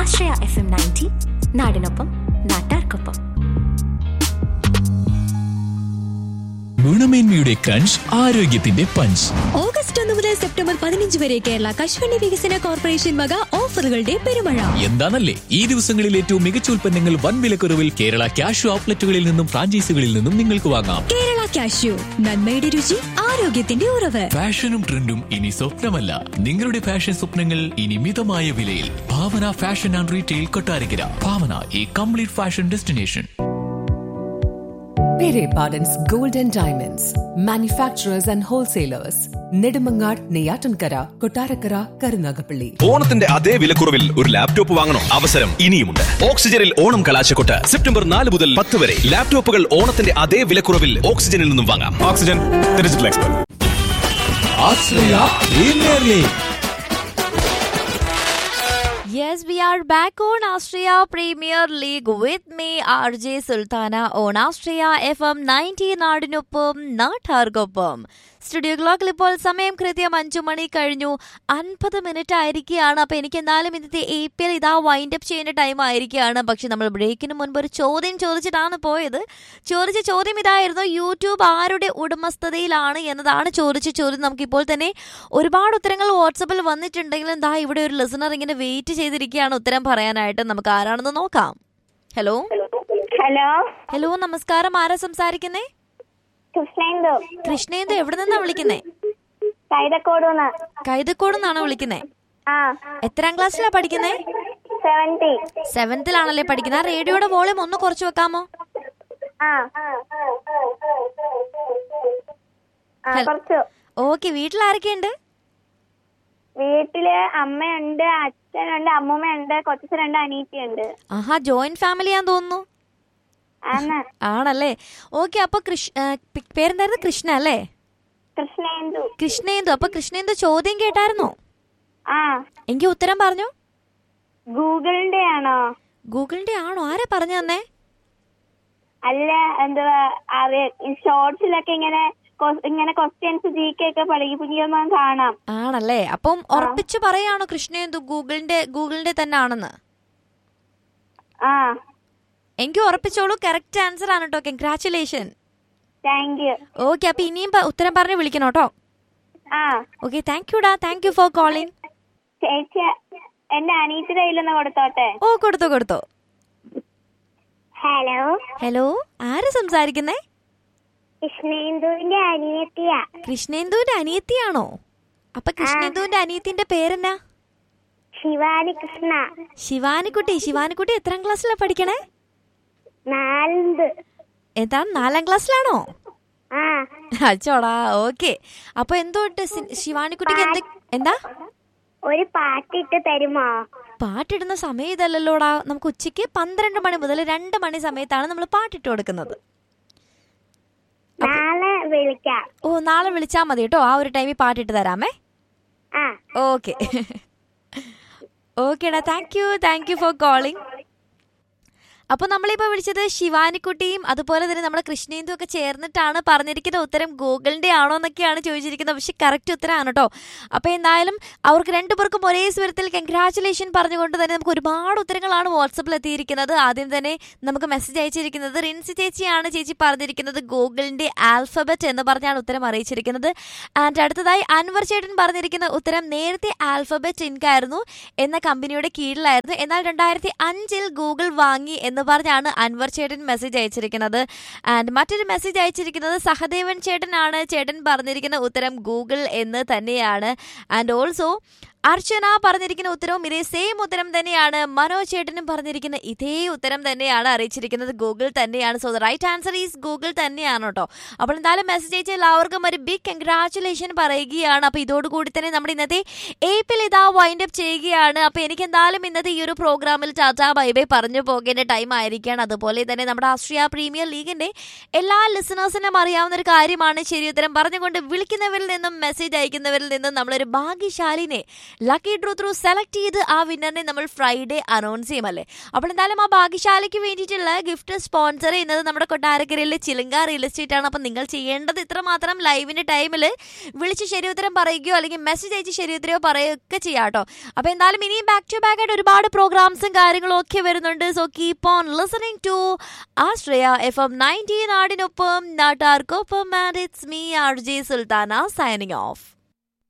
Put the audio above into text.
ആശ്രയ FM 90 നാടിനൊപ്പം നാട്ടാർക്കൊപ്പം. ഗുണമേന്മയുടെ crunch, ആരോഗ്യത്തിന്റെ പഞ്ച്. ഓഗസ്റ്റ് 1 മുതൽ സെപ്റ്റംബർ 15 വരെ കേരള കശുവണ്ടി വികസന കോർപ്പറേഷൻ വക ഓഫറുകളുടെ പെരുമഴ. എന്താണല്ലേ ഈ ദിവസങ്ങളിൽ ഏറ്റവും മികച്ച ഉൽപ്പന്നങ്ങൾ വൻ വിലക്കുറവിൽ കേരള കാഷ്യൂ ഔട്ട്ലെറ്റുകളിൽ നിന്നും ഫ്രാഞ്ചൈസികളിൽ നിന്നും നിങ്ങൾക്ക് വാങ്ങാം. കേരള കാഷ്യൂ, നന്മയുടെ രുചി, ആരോഗ്യത്തിന്റെ ഉറവ്. ഫാഷനും ട്രെൻഡും ഇനി സ്വപ്നമല്ല, നിങ്ങളുടെ ഫാഷൻ സ്വപ്നങ്ങൾ ഇനി മിതമായ വിലയിൽ. ഭാവന fashion and retail, Kottarakkara. Bhavana, a complete fashion destination. Pere Pardon's Gold and Diamonds, manufacturers and wholesalers. Nedumangad, Neyyattinkara, Kottarakkara, Karunagappally. ഓണത്തിന്റെ അതേ വിലക്കുറവിൽ ഒരു ലാപ്ടോപ്പ് വാങ്ങണോ? അവസരം ഇനിയുമുണ്ട്. ഓക്സിജനിൽ ഓണം കലാശക്കൊട്ട് സെപ്റ്റംബർ 4 മുതൽ 10 വരെ. ലാപ്ടോപ്പുകൾ ഓണത്തിന്റെ അതേ വിലക്കുറവിൽ ഓക്സിജനിൽ നിന്നും വാങ്ങാം. Oxygen digital expert. Ashraya premier league. Yes, we are back on Austria Premier League with me, RJ Sultana, on Austria FM 90 നാടിനൊപ്പം നാട്ടാർക്കൊപ്പം. സ്റ്റുഡിയോ ക്ലോക്കിൽ ഇപ്പോൾ സമയം കൃത്യം 5 മണി കഴിഞ്ഞു 50 മിനിറ്റ് ആയിരിക്കുകയാണ്. അപ്പോൾ എനിക്ക് എന്തായാലും ഇന്നത്തെ APL ഇതാ വൈൻഡ് അപ്പ് ചെയ്യുന്ന ടൈം ആയിരിക്കുകയാണ്. പക്ഷെ നമ്മൾ ബ്രേക്കിന് മുൻപ് ഒരു ചോദ്യം ചോദിച്ചിട്ടാണ് പോയത്. ചോദിച്ച ചോദ്യം ഇതായിരുന്നു: യൂട്യൂബ് ആരുടെ ഉടമസ്ഥതയിലാണ് എന്നതാണ് ചോദിച്ച ചോദ്യം. നമുക്കിപ്പോൾ തന്നെ ഒരുപാട് ഉത്തരങ്ങൾ വാട്സപ്പിൽ വന്നിട്ടുണ്ടെങ്കിലും എന്താ ഇവിടെ ഒരു ലിസണർ ഇങ്ങനെ വെയിറ്റ് ചെയ്തിരിക്കുകയാണ് ഉത്തരം പറയാനായിട്ട്. നമുക്ക് ആരാണെന്ന് നോക്കാം. ഹലോ ഹലോ ഹലോ, നമസ്കാരം. ആരാ സംസാരിക്കുന്നേ? കൃഷ്ണേന്ദു. എവിടെ നിന്നാ വിളിക്കുന്നേ? കൈതക്കോട് നിന്നാണോ വിളിക്കുന്നേ? എത്രാം ക്ലാസ്സിലാ പഠിക്കുന്നേ? 7th പഠിക്കുന്നത്. ആ റേഡിയോയുടെ വോളിയം ഒന്ന് കുറച്ച് വെക്കാമോ? ഓക്കെ. വീട്ടിൽ ആരൊക്കെയുണ്ട്? വീട്ടില് അമ്മയുണ്ട്, അച്ഛനുണ്ട്, അമ്മൂമ്മയുണ്ട്, കൊച്ചുണ്ട്, അനീറ്റിയുണ്ട്. ആഹാ, ജോയിന്റ് ഫാമിലിയാന്ന് തോന്നുന്നു. ആണല്ലേ? ഓക്കെ. അപ്പൊ പേരെന്തായിരുന്നു? കൃഷ്ണ അല്ലേ? കൃഷ്ണേന്ദു. അപ്പൊ കൃഷ്ണേന്ദു ചോദ്യം കേട്ടായിരുന്നോ? എങ്കിൽ ഉത്തരം പറഞ്ഞു. ഗൂഗിളിന്റെ ആണോ? ഗൂഗിളിന്റെ ആണോ? ആരാ പറഞ്ഞു തന്നെ? അല്ല, എന്തുവാ ഷോർട്സിലൊക്കെ ഇങ്ങനെ ക്വസ്റ്റ്യൻസ് GK ഒക്കെ പഠിപ്പിക്കുമ്പോ കാണാം. ആണല്ലേ? അപ്പം ഉറപ്പിച്ചു പറയാണോ കൃഷ്ണേന്ദു ഗൂഗിളിന്റെ തന്നെ ആണെന്ന്? എനിക്ക് ഉറപ്പിച്ചോളൂ, കറക്റ്റ് ആൻസർ ആണ് കേട്ടോ. കൺഗ്രാറ്റുലേഷൻ. Thank you. ഓക്കെ. അപ്പൊ ഇനിയും ഉത്തരം പറഞ്ഞ് വിളിക്കണം കേട്ടോ. Okay, thank യുടാ. Thank you for calling. ചേച്ചി, എന്റെ അനീറ്റിയുടെ കയ്യിലൊന്ന് കൊടുത്തോട്ടെ? ഓ, കൊടുത്തോ. ഹലോ ഹലോ, ആര് സംസാരിക്കുന്നേ? കൃഷ്ണേന്ദുവിന്റെ അനിയത്തിയാ. കൃഷ്ണേന്ദുവിന്റെ അനിയത്തിയാണോ? അപ്പൊ കൃഷ്ണേന്ദുവിന്റെ അനിയത്തിന്റെ പേരെന്നാ? ശിവാനി കൃഷ്ണ. ശിവാനിക്കുട്ടി എത്രാം ക്ലാസ്സിലാ പഠിക്കണേ? 4th. എന്താണ്, 4ാം ക്ലാസ്സിലാണോ? അച്ചോടാ. ഓക്കെ. അപ്പൊ എന്തോട്ട് ശിവാനിക്കുട്ടിക്ക് എന്താ ഒരു പാട്ടിട്ട് തരുമോ? പാട്ടിടുന്ന സമയം ഇതല്ലല്ലോടാ. നമുക്ക് ഉച്ചയ്ക്ക് 12 മണി മുതൽ 2 മണി സമയത്താണ് നമ്മൾ പാട്ടിട്ട് കൊടുക്കുന്നത്. നാളെ വിളിക്കാം. ഓ, നാളെ വിളിച്ചാ മതി കേട്ടോ. ആ ഒരു ടൈമിൽ പാട്ടിട്ട് തരാമേ. ഓക്കെ. ഓക്കേടാ. Thank you for calling. അപ്പോൾ നമ്മളിപ്പോൾ വിളിച്ചത് ശിവാനിക്കുട്ടിയും അതുപോലെ തന്നെ നമ്മുടെ കൃഷ്ണേന്ദു ഒക്കെ ചേർന്നിട്ടാണ്. പറഞ്ഞിരിക്കുന്ന ഉത്തരം ഗൂഗിളിന്റെ ആണോ എന്നൊക്കെയാണ് ചോദിച്ചിരിക്കുന്നത്. പക്ഷെ കറക്റ്റ് ഉത്തരമാണ് കേട്ടോ. അപ്പോൾ എന്തായാലും അവർക്ക് രണ്ടുപേർക്കും ഒരേ സ്വരത്തിൽ കൺഗ്രാറ്റുലേഷൻ പറഞ്ഞുകൊണ്ട് തന്നെ നമുക്ക് ഒരുപാട് ഉത്തരങ്ങളാണ് വാട്സപ്പിൽ എത്തിയിരിക്കുന്നത്. ആദ്യം തന്നെ നമുക്ക് മെസ്സേജ് അയച്ചിരിക്കുന്നത് റിൻസി ചേച്ചിയാണ്. ചേച്ചി പറഞ്ഞിരിക്കുന്നത് ഗൂഗിളിന്റെ ആൽഫബറ്റ് എന്ന് പറഞ്ഞാണ് ഉത്തരം അറിയിച്ചിരിക്കുന്നത്. ആൻഡ് അടുത്തതായി അൻവർ ചേട്ടൻ പറഞ്ഞിരിക്കുന്ന ഉത്തരം നേരത്തെ ആൽഫബറ്റ് ഇൻക് ആയിരുന്നു എന്ന കമ്പനിയുടെ കീഴിലായിരുന്നു, എന്നാൽ 2005 ഗൂഗിൾ വാങ്ങി എന്ന് പറഞ്ഞാണ് അൻവർ ചേട്ടൻ മെസ്സേജ് അയച്ചിരിക്കുന്നത്. ആൻഡ് മറ്റൊരു മെസ്സേജ് അയച്ചിരിക്കുന്നത് സഹദേവൻ ചേട്ടനാണ്. ചേട്ടൻ പറഞ്ഞിരിക്കുന്ന ഉത്തരം ഗൂഗിൾ എന്ന് തന്നെയാണ്. ആൻഡ് ഓൾസോ അർച്ചന പറഞ്ഞിരിക്കുന്ന ഉത്തരവും ഇതേ സെയിം ഉത്തരം തന്നെയാണ്. മനോജ് ചേട്ടനും പറഞ്ഞിരിക്കുന്ന ഇതേ ഉത്തരം തന്നെയാണ് അറിയിച്ചിരിക്കുന്നത്, ഗൂഗിൾ തന്നെയാണ്. So the right answer is Google തന്നെയാണ് കേട്ടോ. അപ്പോൾ എന്തായാലും മെസ്സേജ് അയച്ച എല്ലാവർക്കും ഒരു ബിഗ് കൺഗ്രാറ്റുലേഷൻ പറയുകയാണ്. അപ്പോൾ ഇതോടുകൂടി തന്നെ നമ്മുടെ ഇന്നത്തെ APL ഇതാ വൈൻഡ് അപ്പ് ചെയ്യുകയാണ്. അപ്പോൾ എനിക്ക് എന്തായാലും ഇന്നത്തെ ഈ ഒരു പ്രോഗ്രാമിൽ ടാറ്റാ ബൈ ബൈ പറഞ്ഞു പോകേണ്ട ടൈം ആയിരിക്കുകയാണ്. അതുപോലെ തന്നെ നമ്മുടെ ആസ്ട്രിയ പ്രീമിയർ ലീഗിന്റെ എല്ലാ ലിസണേഴ്സിനും അറിയാവുന്ന ഒരു കാര്യമാണ് ശരി ഉത്തരം പറഞ്ഞുകൊണ്ട് വിളിക്കുന്നവരിൽ നിന്നും മെസ്സേജ് അയക്കുന്നവരിൽ നിന്നും നമ്മളൊരു ഭാഗ്യശാലിനെ ലക്കി ഡ്രോ ത്രൂ സെലക്ട് ചെയ്ത് ആ വിന്നറിനെ നമ്മൾ ഫ്രൈഡേ അനൗൺസ് ചെയ്യുമല്ലേ. അപ്പോൾ എന്തായാലും ആ ഭാഗ്യശാലയ്ക്ക് വേണ്ടിയിട്ടുള്ള ഗിഫ്റ്റ് സ്പോൺസർ ചെയ്യുന്നത് നമ്മുടെ കൊട്ടാരക്കരയിലെ ചിലങ്ക റിയൽ എസ്റ്റേറ്റ് ആണ്. അപ്പം നിങ്ങൾ ചെയ്യേണ്ടത് ഇത്ര മാത്രം, ലൈവിന്റെ ടൈമിൽ വിളിച്ച് ശരിയുത്തരം പറയുകയോ അല്ലെങ്കിൽ മെസ്സേജ് അയച്ച് ശരിയുത്തരയോ പറയുകയൊക്കെ ചെയ്യാം കേട്ടോ. അപ്പോൾ എന്തായാലും ഇനിയും ബാക്ക് ടു ബാക്ക് ആയിട്ട് ഒരുപാട് പ്രോഗ്രാംസും കാര്യങ്ങളും ഒക്കെ വരുന്നുണ്ട്. So keep on listening to Ashraya FM 90 നാടിനൊപ്പം നാട്ടാർക്കൊപ്പം. And it's me RJ Sultana signing off.